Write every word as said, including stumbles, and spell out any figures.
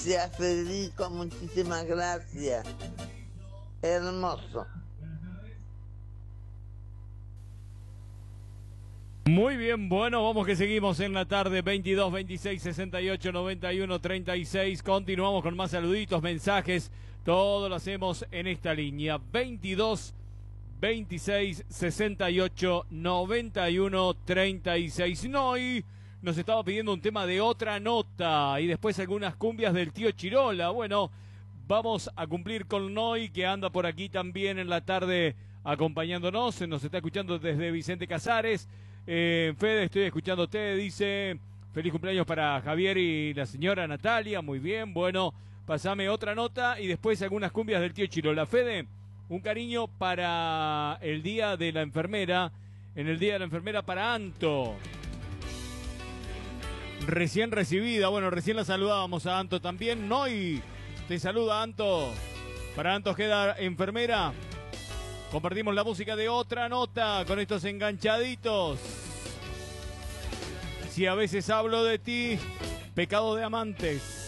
Gracias, Federico, muchísimas gracias. Hermoso. Muy bien, bueno, vamos que seguimos en la tarde, veintidós, veintiséis, sesenta y ocho, noventa y uno, treinta y seis. Continuamos con más saluditos, mensajes, todo lo hacemos en esta línea. veintidós, veintiséis, sesenta y ocho, noventa y uno, treinta y seis. Noy nos estaba pidiendo un tema de Otra Nota y después algunas cumbias del tío Chirola. Bueno, vamos a cumplir con Noy, que anda por aquí también en la tarde acompañándonos. Nos está escuchando desde Vicente Casares. Eh, Fede, estoy escuchándote, dice, feliz cumpleaños para Javier y la señora Natalia. Muy bien, bueno, pasame otra nota y después algunas cumbias del tío Chirola. Fede, un cariño para el día de la enfermera, en el día de la enfermera para Anto, recién recibida. Bueno, recién la saludábamos a Anto también. Noy, te saluda Anto. Para Anto queda enfermera. Compartimos la música de Otra Nota con estos enganchaditos. Si a veces hablo de ti, pecado de amantes.